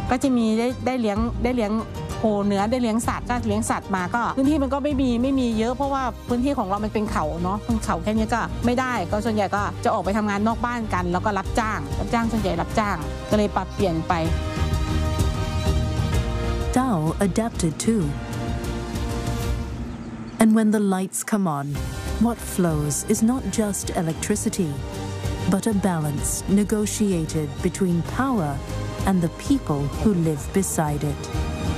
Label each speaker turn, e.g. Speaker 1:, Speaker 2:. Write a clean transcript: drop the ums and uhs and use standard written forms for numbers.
Speaker 1: ก็จะมีได้เลี้ยงโคเนื้อได้เลี้ยงสัตว์ก็เลี้ยงสัตว์มาก็พื้นที่มันก็ไม่มีเยอะเพราะว่าพื้นที่ของเรามันเป็นเขาเนาะเขาแค่นี้ก็ไม่ได้ก็ส่วนใหญ่ก็จะออกไปทำงานนอกบ้านกันแล้วก็รับจ้างส่วนใหญ่รับจ้างก็เลยปรับเปลี่ยนไป
Speaker 2: Dao adapted too. And when the lights come on, what flows is not just electricity, but a balance negotiated between power and the people who live beside it.